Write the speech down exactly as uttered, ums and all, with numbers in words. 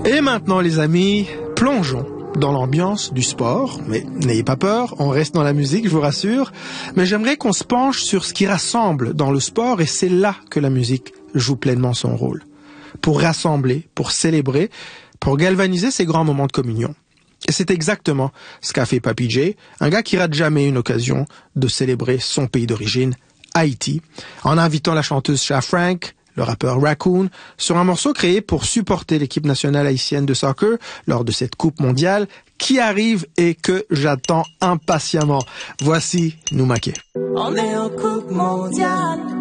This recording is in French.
Et maintenant les amis, plongeons dans l'ambiance du sport, mais n'ayez pas peur, on reste dans la musique, je vous rassure, mais j'aimerais qu'on se penche sur ce qui rassemble dans le sport et c'est là que la musique joue pleinement son rôle. Pour rassembler, pour célébrer, pour galvaniser ces grands moments de communion. Et c'est exactement ce qu'a fait Papy J, un gars qui rate jamais une occasion de célébrer son pays d'origine, Haïti, en invitant la chanteuse Cha Frank, le rappeur Raccoon, sur un morceau créé pour supporter l'équipe nationale haïtienne de soccer lors de cette Coupe mondiale qui arrive et que j'attends impatiemment. Voici Nous Maquet. On est en Coupe mondiale.